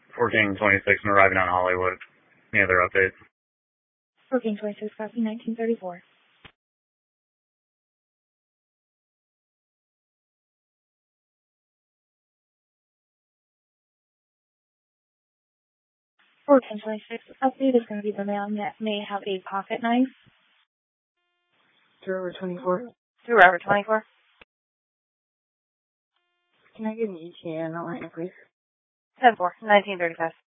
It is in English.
1426 and arriving on Hollywood. Any other updates? 1426, copy 1934. For 1026, update is going to be the man that may have a pocket knife. Through over 24. Through over 24. Can I get an ETA on that line, please? 10-4, 1935.